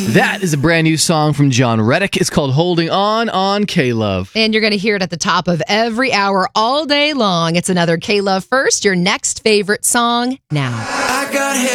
That is a brand new song from John Reddick. It's called Holding On K-Love. And you're going to hear it at the top of every hour all day long. It's another K-Love First, your next favorite song now. I got